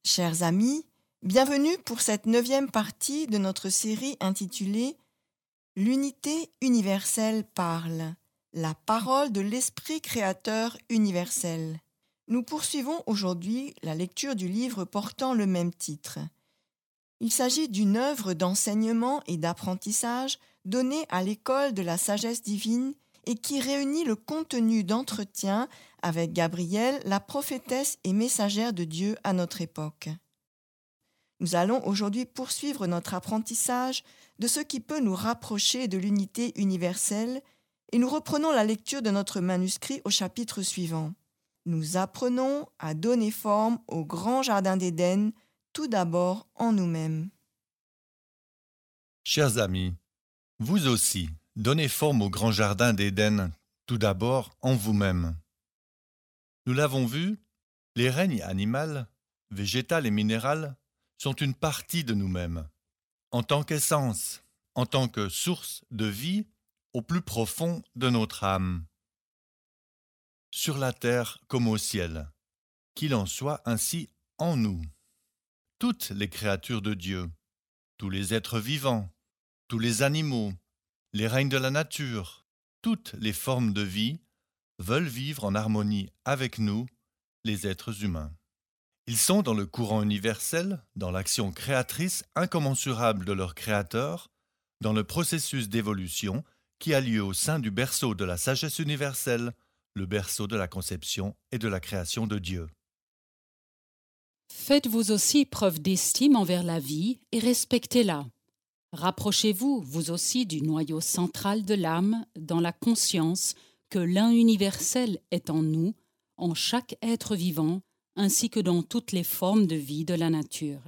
Chers amis, bienvenue pour cette 9e partie de notre série intitulée « L'unité universelle parle, la parole de l'Esprit créateur universel ». Nous poursuivons aujourd'hui la lecture du livre portant le même titre. Il s'agit d'une œuvre d'enseignement et d'apprentissage donnée à l'école de la sagesse divine et qui réunit le contenu d'entretien avec Gabrielle, la prophétesse et messagère de Dieu à notre époque. Nous allons aujourd'hui poursuivre notre apprentissage de ce qui peut nous rapprocher de l'unité universelle et nous reprenons la lecture de notre manuscrit au chapitre suivant. Nous apprenons à donner forme au grand jardin d'Éden, tout d'abord en nous-mêmes. Chers amis, vous aussi, donnez forme au grand jardin d'Éden, tout d'abord en vous-même. Nous l'avons vu, les règnes animal, végétal et minéral sont une partie de nous-mêmes, en tant qu'essence, en tant que source de vie au plus profond de notre âme. Sur la terre comme au ciel, qu'il en soit ainsi en nous. Toutes les créatures de Dieu, tous les êtres vivants, tous les animaux, les règnes de la nature, toutes les formes de vie veulent vivre en harmonie avec nous, les êtres humains. Ils sont dans le courant universel, dans l'action créatrice incommensurable de leur Créateur, dans le processus d'évolution qui a lieu au sein du berceau de la sagesse universelle, le berceau de la conception et de la création de Dieu. Faites-vous aussi preuve d'estime envers la vie et respectez-la. Rapprochez-vous, vous aussi, du noyau central de l'âme, dans la conscience que l'un universel est en nous, en chaque être vivant, ainsi que dans toutes les formes de vie de la nature.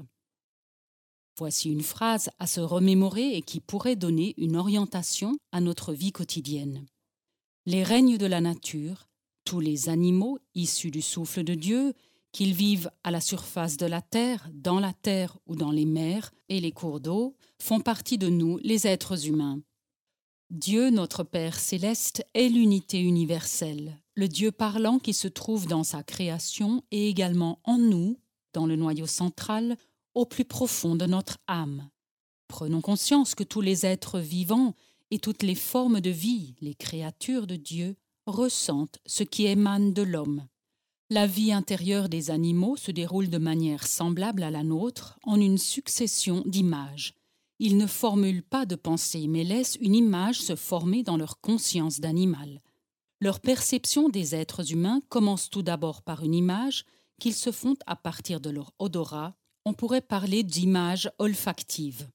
Voici une phrase à se remémorer et qui pourrait donner une orientation à notre vie quotidienne. Les règnes de la nature, tous les animaux issus du souffle de Dieu, qu'ils vivent à la surface de la terre ou dans les mers et les cours d'eau, font partie de nous, les êtres humains. Dieu, notre Père céleste, est l'unité universelle, le Dieu parlant qui se trouve dans sa création et également en nous, dans le noyau central, au plus profond de notre âme. Prenons conscience que tous les êtres vivants et toutes les formes de vie, les créatures de Dieu, ressentent ce qui émane de l'homme. La vie intérieure des animaux se déroule de manière semblable à la nôtre, en une succession d'images. Ils ne formulent pas de pensée, mais laissent une image se former dans leur conscience d'animal. Leur perception des êtres humains commence tout d'abord par une image qu'ils se font à partir de leur odorat. On pourrait parler d'image olfactive.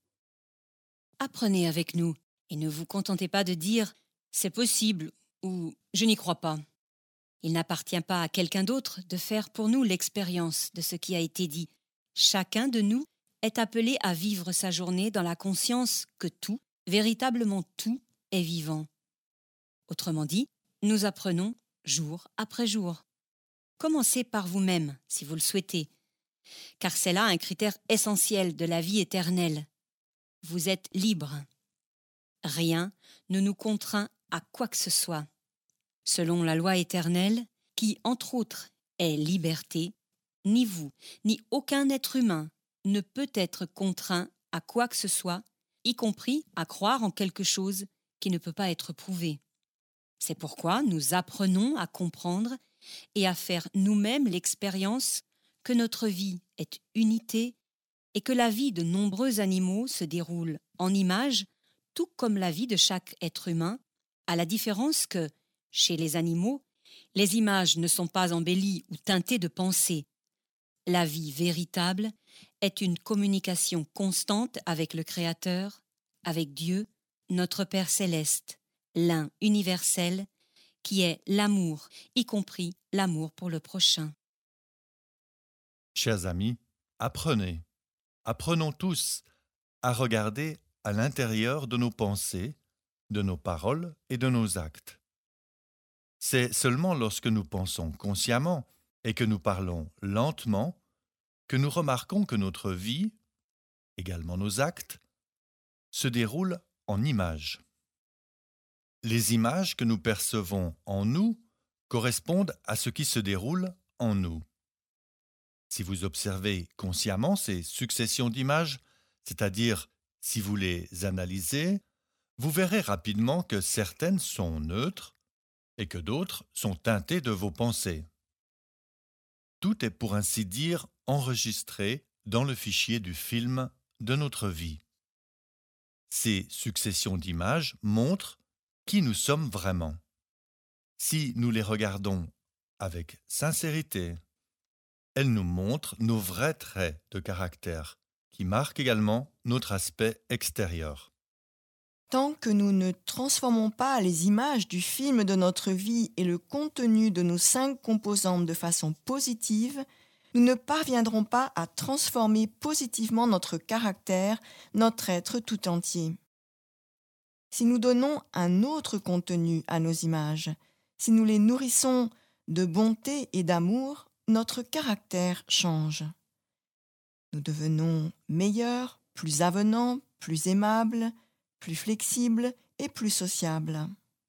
Apprenez avec nous et ne vous contentez pas de dire « c'est possible » ou « je n'y crois pas ». Il n'appartient pas à quelqu'un d'autre de faire pour nous l'expérience de ce qui a été dit. Chacun de nous est appelé à vivre sa journée dans la conscience que tout, véritablement tout, est vivant. Autrement dit, nous apprenons jour après jour. Commencez par vous-même, si vous le souhaitez, car c'est là un critère essentiel de la vie éternelle. Vous êtes libre. Rien ne nous contraint à quoi que ce soit. Selon la loi éternelle, qui, entre autres, est liberté, ni vous, ni aucun être humain ne peut être contraint à quoi que ce soit, y compris à croire en quelque chose qui ne peut pas être prouvé. C'est pourquoi nous apprenons à comprendre et à faire nous-mêmes l'expérience que notre vie est unité et que la vie de nombreux animaux se déroule en images, tout comme la vie de chaque être humain, à la différence que, chez les animaux, les images ne sont pas embellies ou teintées de pensée. La vie véritable est une communication constante avec le Créateur, avec Dieu, notre Père céleste, l'un universel, qui est l'amour, y compris l'amour pour le prochain. Chers amis, apprenons tous à regarder à l'intérieur de nos pensées, de nos paroles et de nos actes. C'est seulement lorsque nous pensons consciemment et que nous parlons lentement que nous remarquons que notre vie, également nos actes, se déroulent en images. Les images que nous percevons en nous correspondent à ce qui se déroule en nous. Si vous observez consciemment ces successions d'images, c'est-à-dire si vous les analysez, vous verrez rapidement que certaines sont neutres et que d'autres sont teintées de vos pensées. Tout est pour ainsi dire enregistré dans le fichier du film de notre vie. Ces successions d'images montrent qui nous sommes vraiment. Si nous les regardons avec sincérité, elles nous montrent nos vrais traits de caractère, qui marquent également notre aspect extérieur. Tant que nous ne transformons pas les images du film de notre vie et le contenu de nos 5 composantes de façon positive, nous ne parviendrons pas à transformer positivement notre caractère, notre être tout entier. Si nous donnons un autre contenu à nos images, si nous les nourrissons de bonté et d'amour, notre caractère change. Nous devenons meilleurs, plus avenants, plus aimables, plus flexibles et plus sociables.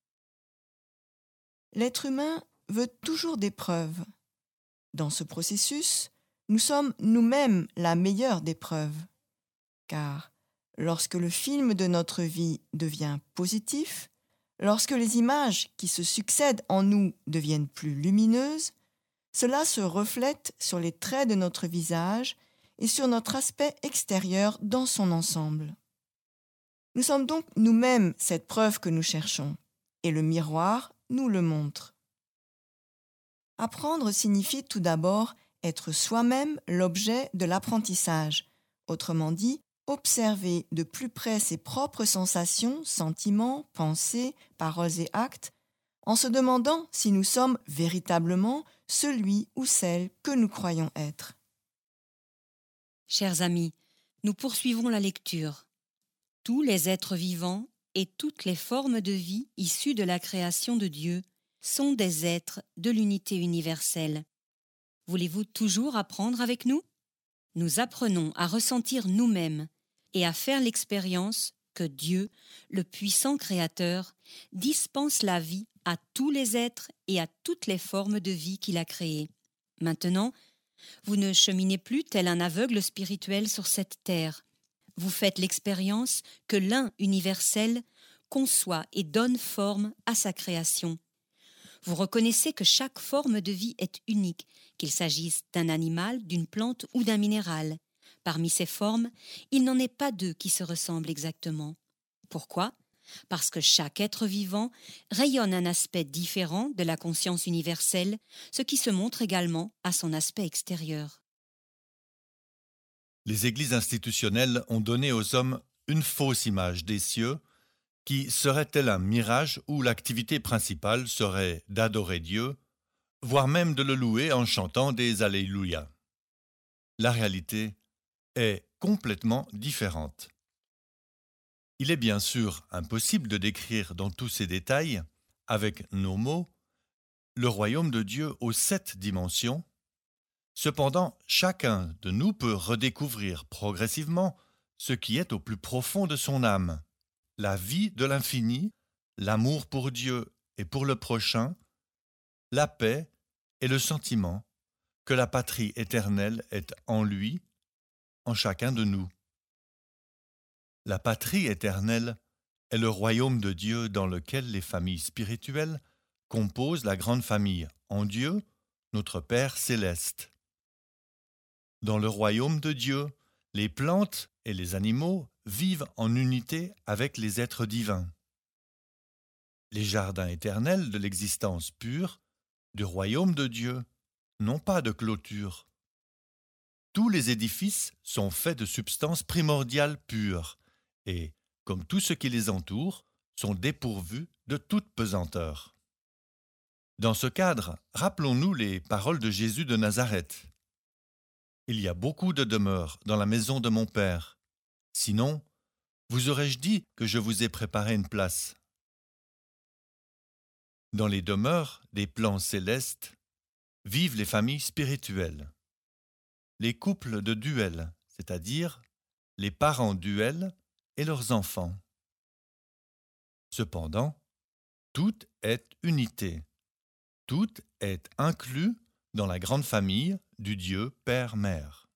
L'être humain veut toujours des preuves. Dans ce processus, nous sommes nous-mêmes la meilleure des preuves. Car lorsque le film de notre vie devient positif, lorsque les images qui se succèdent en nous deviennent plus lumineuses, cela se reflète sur les traits de notre visage et sur notre aspect extérieur dans son ensemble. Nous sommes donc nous-mêmes cette preuve que nous cherchons, et le miroir nous le montre. Apprendre signifie tout d'abord être soi-même l'objet de l'apprentissage, autrement dit, observer de plus près ses propres sensations, sentiments, pensées, paroles et actes, en se demandant si nous sommes véritablement celui ou celle que nous croyons être. Chers amis, nous poursuivons la lecture. Tous les êtres vivants et toutes les formes de vie issues de la création de Dieu sont des êtres de l'unité universelle. Voulez-vous toujours apprendre avec nous? Nous apprenons à ressentir nous-mêmes et à faire l'expérience que Dieu, le puissant Créateur, dispense la vie à tous les êtres et à toutes les formes de vie qu'il a créées. Maintenant, vous ne cheminez plus tel un aveugle spirituel sur cette terre. Vous faites l'expérience que l'un universel conçoit et donne forme à sa création. Vous reconnaissez que chaque forme de vie est unique, qu'il s'agisse d'un animal, d'une plante ou d'un minéral. Parmi ces formes, il n'en est pas deux qui se ressemblent exactement. Pourquoi? Parce que chaque être vivant rayonne un aspect différent de la conscience universelle, ce qui se montre également à son aspect extérieur. Les églises institutionnelles ont donné aux hommes une fausse image des cieux, qui serait-elle un mirage où l'activité principale serait d'adorer Dieu, voire même de le louer en chantant des Alléluia. La réalité est complètement différente. Il est bien sûr impossible de décrire dans tous ses détails, avec nos mots, le royaume de Dieu aux 7 dimensions. Cependant, chacun de nous peut redécouvrir progressivement ce qui est au plus profond de son âme, la vie de l'infini, l'amour pour Dieu et pour le prochain, la paix et le sentiment que la patrie éternelle est en lui, en chacun de nous. La patrie éternelle est le royaume de Dieu dans lequel les familles spirituelles composent la grande famille en Dieu, notre Père céleste. Dans le royaume de Dieu, les plantes et les animaux vivent en unité avec les êtres divins. Les jardins éternels de l'existence pure, du royaume de Dieu, n'ont pas de clôture. Tous les édifices sont faits de substances primordiales pures et, comme tout ce qui les entoure, sont dépourvus de toute pesanteur. Dans ce cadre, rappelons-nous les paroles de Jésus de Nazareth. « Il y a beaucoup de demeures dans la maison de mon Père. Sinon, vous aurais-je dit que je vous ai préparé une place. » Dans les demeures des plans célestes vivent les familles spirituelles, les couples de duel, c'est-à-dire les parents duels et leurs enfants. Cependant, tout est unité, tout est inclus dans la grande famille du Dieu Père-Mère.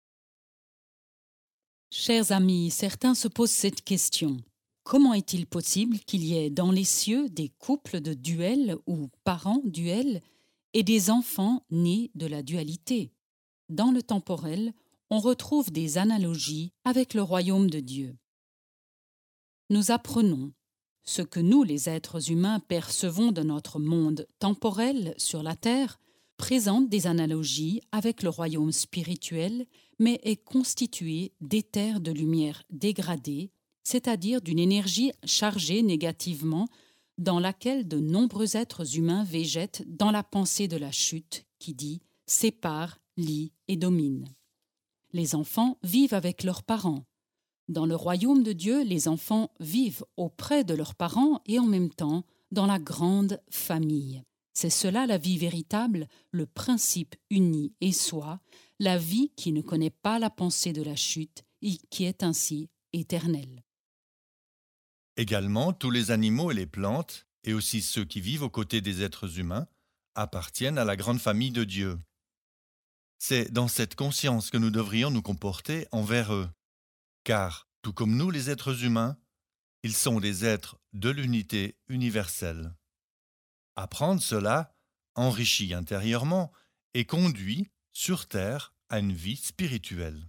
Chers amis, certains se posent cette question. Comment est-il possible qu'il y ait dans les cieux des couples de duel ou parents duels et des enfants nés de la dualité? Dans le temporel, on retrouve des analogies avec le royaume de Dieu. Nous apprenons ce que nous, les êtres humains, percevons de notre monde temporel sur la terre présente des analogies avec le royaume spirituel, mais est constitué d'éthers de lumière dégradée, c'est-à-dire d'une énergie chargée négativement dans laquelle de nombreux êtres humains végètent dans la pensée de la chute qui dit « sépare, lie et domine ». Les enfants vivent avec leurs parents. Dans le royaume de Dieu, les enfants vivent auprès de leurs parents et en même temps dans la grande famille. C'est cela la vie véritable, le principe uni et soi, la vie qui ne connaît pas la pensée de la chute et qui est ainsi éternelle. Également, tous les animaux et les plantes, et aussi ceux qui vivent aux côtés des êtres humains, appartiennent à la grande famille de Dieu. C'est dans cette conscience que nous devrions nous comporter envers eux, car, tout comme nous les êtres humains, ils sont des êtres de l'unité universelle. Apprendre cela enrichit intérieurement et conduit sur terre à une vie spirituelle.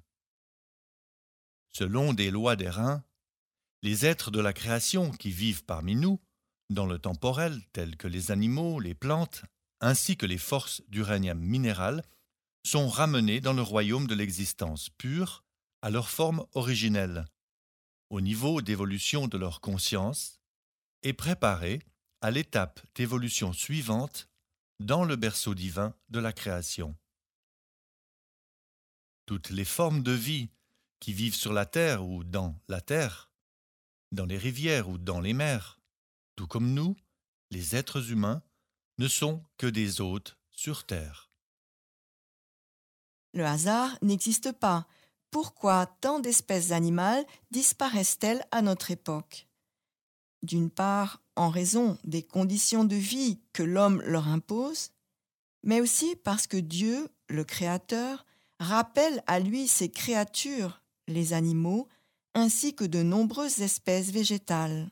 Selon des lois d'airain, les êtres de la création qui vivent parmi nous, dans le temporel, tels que les animaux, les plantes, ainsi que les forces du règne minéral, sont ramenés dans le royaume de l'existence pure à leur forme originelle, au niveau d'évolution de leur conscience, et préparés à l'étape d'évolution suivante dans le berceau divin de la création. Toutes les formes de vie qui vivent sur la terre ou dans la terre, dans les rivières ou dans les mers, tout comme nous, les êtres humains, ne sont que des hôtes sur terre. Le hasard n'existe pas. Pourquoi tant d'espèces animales disparaissent-elles à notre époque? D'une part, en raison des conditions de vie que l'homme leur impose, mais aussi parce que Dieu, le Créateur, rappelle à lui ses créatures, les animaux, ainsi que de nombreuses espèces végétales.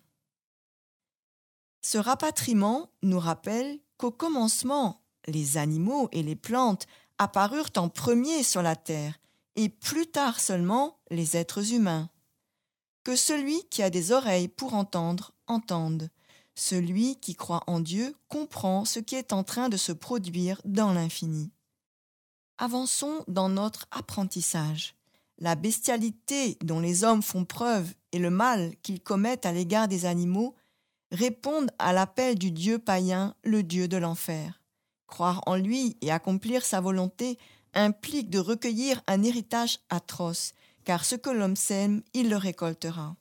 Ce rapatriement nous rappelle qu'au commencement, les animaux et les plantes apparurent en premier sur la terre, et plus tard seulement les êtres humains. Que celui qui a des oreilles pour entendre, entende. Celui qui croit en Dieu comprend ce qui est en train de se produire dans l'infini. Avançons dans notre apprentissage. La bestialité dont les hommes font preuve et le mal qu'ils commettent à l'égard des animaux répondent à l'appel du Dieu païen, le Dieu de l'enfer. Croire en lui et accomplir sa volonté implique de recueillir un héritage atroce, car ce que l'homme sème, il le récoltera.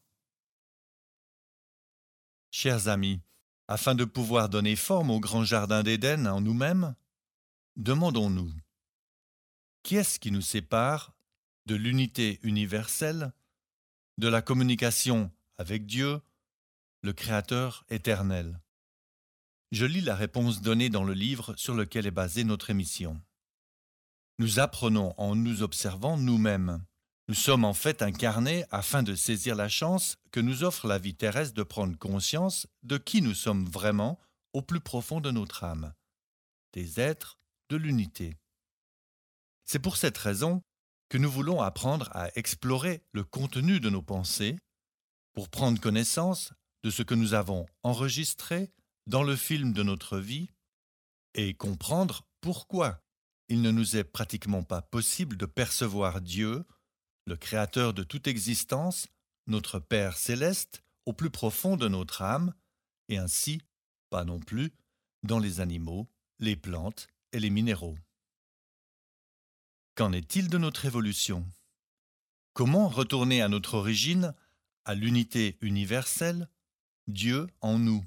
Chers amis, afin de pouvoir donner forme au grand jardin d'Éden en nous-mêmes, demandons-nous, qu'est-ce qui nous sépare de l'unité universelle, de la communication avec Dieu, le Créateur éternel? Je lis la réponse donnée dans le livre sur lequel est basée notre émission. Nous apprenons en nous observant nous-mêmes. Nous sommes en fait incarnés afin de saisir la chance que nous offre la vie terrestre de prendre conscience de qui nous sommes vraiment au plus profond de notre âme, des êtres de l'unité. C'est pour cette raison que nous voulons apprendre à explorer le contenu de nos pensées pour prendre connaissance de ce que nous avons enregistré dans le film de notre vie et comprendre pourquoi il ne nous est pratiquement pas possible de percevoir Dieu, le Créateur de toute existence, notre Père céleste, au plus profond de notre âme, et ainsi, pas non plus, dans les animaux, les plantes et les minéraux. Qu'en est-il de notre évolution? Comment retourner à notre origine, à l'unité universelle, Dieu en nous?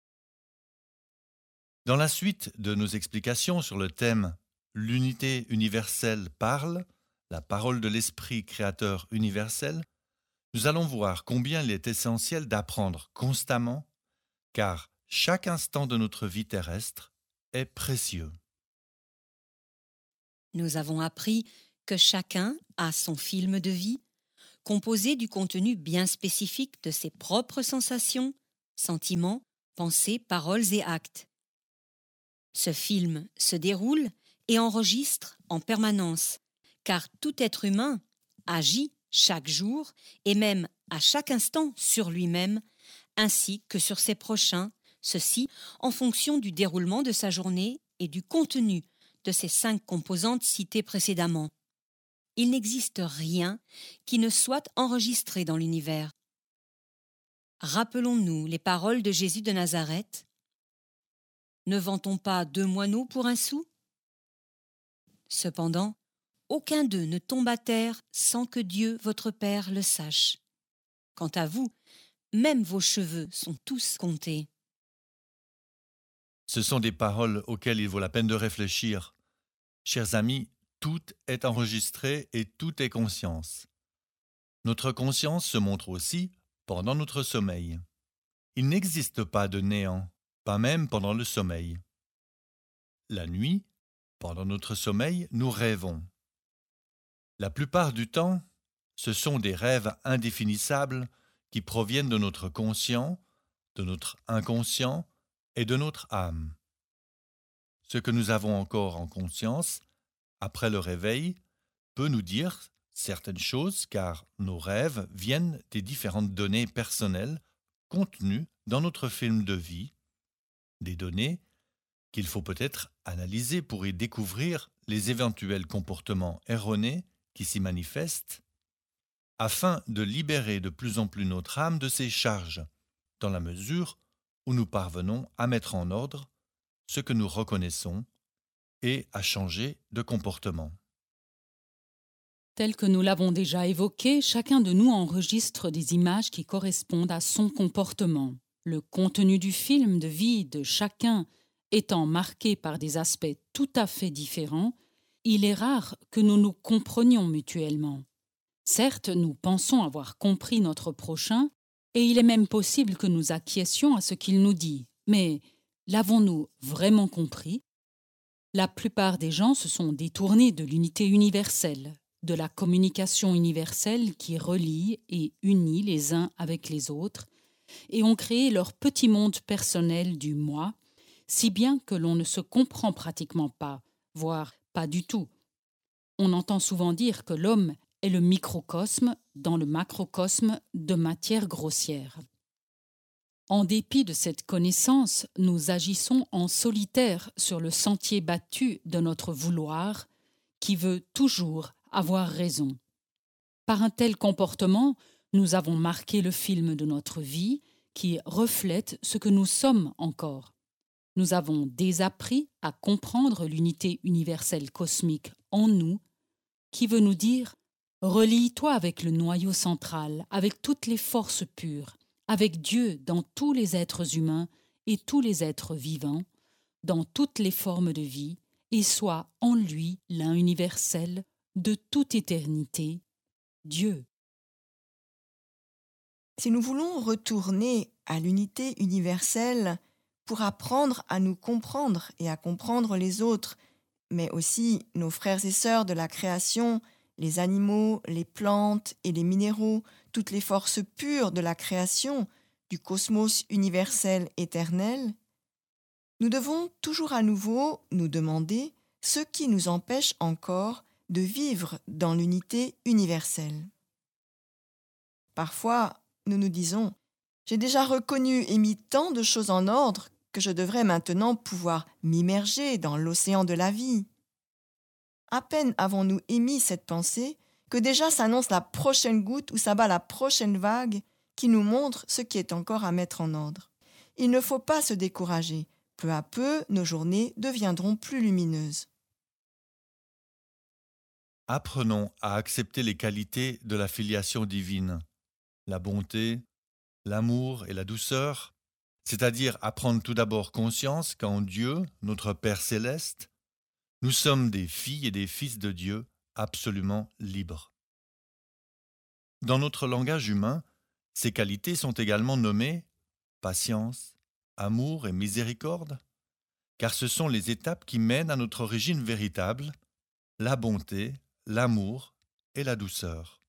Dans la suite de nos explications sur le thème « L'unité universelle parle », la parole de l'Esprit créateur universel, nous allons voir combien il est essentiel d'apprendre constamment, car chaque instant de notre vie terrestre est précieux. Nous avons appris que chacun a son film de vie, composé du contenu bien spécifique de ses propres sensations, sentiments, pensées, paroles et actes. Ce film se déroule et enregistre en permanence, car tout être humain agit chaque jour et même à chaque instant sur lui-même, ainsi que sur ses prochains, ceci en fonction du déroulement de sa journée et du contenu de ces 5 composantes citées précédemment. Il n'existe rien qui ne soit enregistré dans l'univers. Rappelons-nous les paroles de Jésus de Nazareth. Ne vend-on pas 2 moineaux pour un sou? Cependant, aucun d'eux ne tombe à terre sans que Dieu, votre Père, le sache. Quant à vous, même vos cheveux sont tous comptés. Ce sont des paroles auxquelles il vaut la peine de réfléchir. Chers amis, tout est enregistré et tout est conscience. Notre conscience se montre aussi pendant notre sommeil. Il n'existe pas de néant, pas même pendant le sommeil. La nuit, pendant notre sommeil, nous rêvons. La plupart du temps, ce sont des rêves indéfinissables qui proviennent de notre conscient, de notre inconscient et de notre âme. Ce que nous avons encore en conscience, après le réveil, peut nous dire certaines choses car nos rêves viennent des différentes données personnelles contenues dans notre film de vie, des données qu'il faut peut-être analyser pour y découvrir les éventuels comportements erronés qui s'y manifestent, afin de libérer de plus en plus notre âme de ses charges, dans la mesure où nous parvenons à mettre en ordre ce que nous reconnaissons et à changer de comportement. Tel que nous l'avons déjà évoqué, chacun de nous enregistre des images qui correspondent à son comportement. Le contenu du film de vie de chacun étant marqué par des aspects tout à fait différents, il est rare que nous nous comprenions mutuellement. Certes, nous pensons avoir compris notre prochain, et il est même possible que nous acquiescions à ce qu'il nous dit. Mais l'avons-nous vraiment compris? La plupart des gens se sont détournés de l'unité universelle, de la communication universelle qui relie et unit les uns avec les autres, et ont créé leur petit monde personnel du moi, si bien que l'on ne se comprend pratiquement pas, voire pas du tout. On entend souvent dire que l'homme est le microcosme dans le macrocosme de matière grossière. En dépit de cette connaissance, nous agissons en solitaire sur le sentier battu de notre vouloir, qui veut toujours avoir raison. Par un tel comportement, nous avons marqué le film de notre vie qui reflète ce que nous sommes encore. Nous avons désappris à comprendre l'unité universelle cosmique en nous, qui veut nous dire « Relie-toi avec le noyau central, avec toutes les forces pures, avec Dieu dans tous les êtres humains et tous les êtres vivants, dans toutes les formes de vie, et sois en lui l'un universel de toute éternité, Dieu. » Si nous voulons retourner à l'unité universelle pour apprendre à nous comprendre et à comprendre les autres, mais aussi nos frères et sœurs de la création, les animaux, les plantes et les minéraux, toutes les forces pures de la création, du cosmos universel éternel, nous devons toujours à nouveau nous demander ce qui nous empêche encore de vivre dans l'unité universelle. Parfois, nous nous disons « J'ai déjà reconnu et mis tant de choses en ordre que je devrais maintenant pouvoir m'immerger dans l'océan de la vie. » À peine avons-nous émis cette pensée que déjà s'annonce la prochaine goutte ou s'abat la prochaine vague qui nous montre ce qui est encore à mettre en ordre. Il ne faut pas se décourager. Peu à peu, nos journées deviendront plus lumineuses. Apprenons à accepter les qualités de la filiation divine, la bonté, l'amour et la douceur, c'est-à-dire à prendre tout d'abord conscience qu'en Dieu, notre Père céleste, nous sommes des filles et des fils de Dieu absolument libres. Dans notre langage humain, ces qualités sont également nommées patience, amour et miséricorde, car ce sont les étapes qui mènent à notre origine véritable, la bonté, l'amour et la douceur.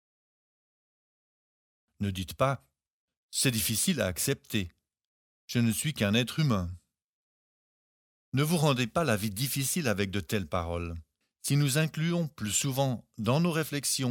Ne dites pas « c'est difficile à accepter, je ne suis qu'un être humain ». Ne vous rendez pas la vie difficile avec de telles paroles. Si nous incluons plus souvent dans nos réflexions